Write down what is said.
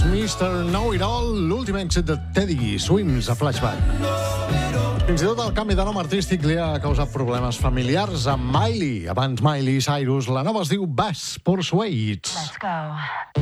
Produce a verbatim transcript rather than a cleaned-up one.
mister Know-It-All, l'últim èxit de Teddy Swims a Flashback. Fins i tot el canvi de nom artístic li ha causat problemes familiars a Miley. Abans Miley Cyrus, la nova es diu Bass Persuades. Let's go.